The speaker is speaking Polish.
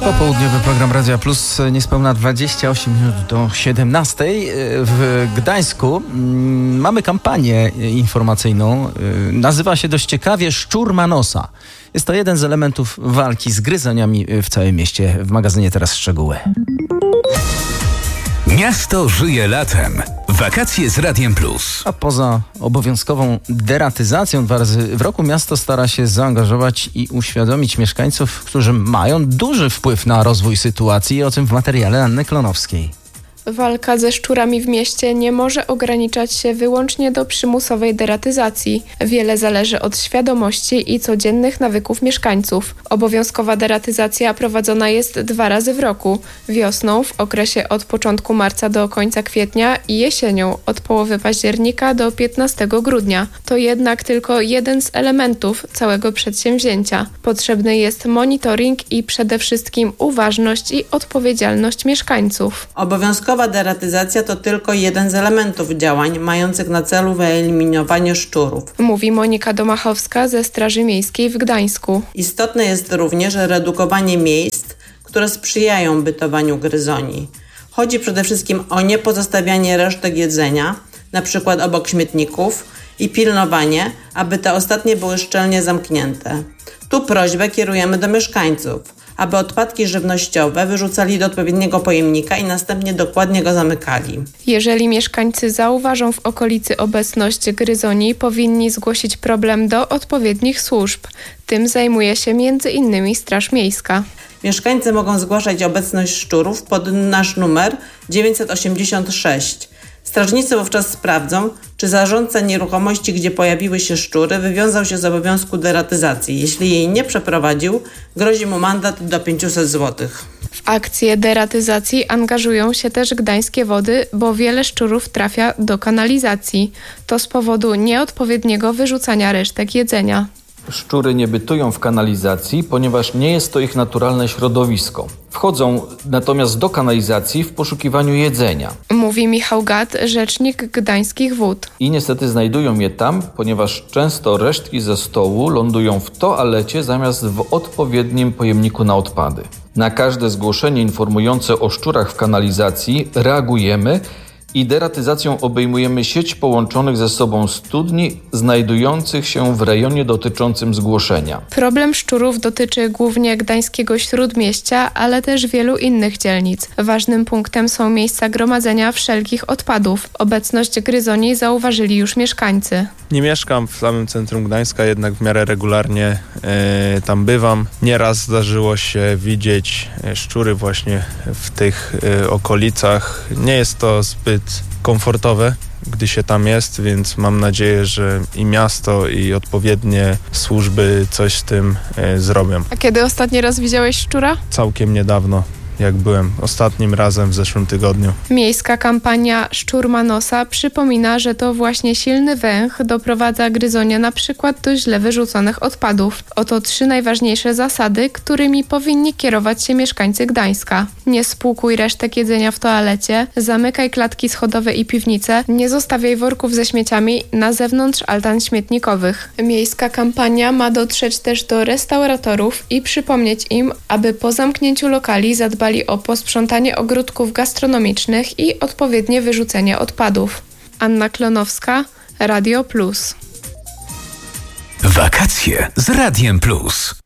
Popołudniowy program Radia Plus, niespełna 28 minut do 17. W Gdańsku mamy kampanię informacyjną. Nazywa się dość ciekawie Szczur ma nosa. Jest to jeden z elementów walki z gryzoniami w całym mieście. W magazynie teraz szczegóły. Miasto żyje latem. Wakacje z Radiem Plus. A poza obowiązkową deratyzacją 2 razy w roku miasto stara się zaangażować i uświadomić mieszkańców, którzy mają duży wpływ na rozwój sytuacji. O tym w materiale Anny Klonowskiej. Walka ze szczurami w mieście nie może ograniczać się wyłącznie do przymusowej deratyzacji. Wiele zależy od świadomości i codziennych nawyków mieszkańców. Obowiązkowa deratyzacja prowadzona jest 2 razy w roku. Wiosną w okresie od początku marca do końca kwietnia i jesienią od połowy października do 15 grudnia. To jednak tylko jeden z elementów całego przedsięwzięcia. Potrzebny jest monitoring i przede wszystkim uważność i odpowiedzialność mieszkańców. Obowiązkowa deratyzacja to tylko jeden z elementów działań mających na celu wyeliminowanie szczurów. Mówi Monika Domachowska ze Straży Miejskiej w Gdańsku. Istotne jest również redukowanie miejsc, które sprzyjają bytowaniu gryzoni. Chodzi przede wszystkim o niepozostawianie resztek jedzenia, np. obok śmietników, i pilnowanie, aby te ostatnie były szczelnie zamknięte. Tu prośbę kierujemy do mieszkańców, aby odpadki żywnościowe wyrzucali do odpowiedniego pojemnika i następnie dokładnie go zamykali. Jeżeli mieszkańcy zauważą w okolicy obecność gryzoni, powinni zgłosić problem do odpowiednich służb. Tym zajmuje się m.in. Straż Miejska. Mieszkańcy mogą zgłaszać obecność szczurów pod nasz numer 986. Strażnicy wówczas sprawdzą, czy zarządca nieruchomości, gdzie pojawiły się szczury, wywiązał się z obowiązku deratyzacji. Jeśli jej nie przeprowadził, grozi mu mandat do 500 zł. W akcję deratyzacji angażują się też gdańskie wody, bo wiele szczurów trafia do kanalizacji. To z powodu nieodpowiedniego wyrzucania resztek jedzenia. Szczury nie bytują w kanalizacji, ponieważ nie jest to ich naturalne środowisko. Wchodzą natomiast do kanalizacji w poszukiwaniu jedzenia. Mówi Michał Gat, rzecznik Gdańskich Wód. I niestety znajdują je tam, ponieważ często resztki ze stołu lądują w toalecie zamiast w odpowiednim pojemniku na odpady. Na każde zgłoszenie informujące o szczurach w kanalizacji reagujemy i deratyzacją obejmujemy sieć połączonych ze sobą studni znajdujących się w rejonie dotyczącym zgłoszenia. Problem szczurów dotyczy głównie gdańskiego Śródmieścia, ale też wielu innych dzielnic. Ważnym punktem są miejsca gromadzenia wszelkich odpadów. Obecność gryzoni zauważyli już mieszkańcy. Nie mieszkam w samym centrum Gdańska, jednak w miarę regularnie tam bywam. Nieraz zdarzyło się widzieć szczury właśnie w tych okolicach. Nie jest to zbyt komfortowe, gdy się tam jest, więc mam nadzieję, że i miasto, i odpowiednie służby coś z tym zrobią. A kiedy ostatni raz widziałeś szczura? Całkiem niedawno, jak byłem ostatnim razem w zeszłym tygodniu. Miejska kampania Szczur ma nosa przypomina, że to właśnie silny węch doprowadza gryzonie na przykład do źle wyrzuconych odpadów. Oto 3 najważniejsze zasady, którymi powinni kierować się mieszkańcy Gdańska. Nie spłukuj resztek jedzenia w toalecie, zamykaj klatki schodowe i piwnice, nie zostawiaj worków ze śmieciami na zewnątrz altan śmietnikowych. Miejska kampania ma dotrzeć też do restauratorów i przypomnieć im, aby po zamknięciu lokali zadbali o posprzątanie ogródków gastronomicznych i odpowiednie wyrzucenie odpadów. Anna Klonowska, Radio Plus. Wakacje z Radiem Plus.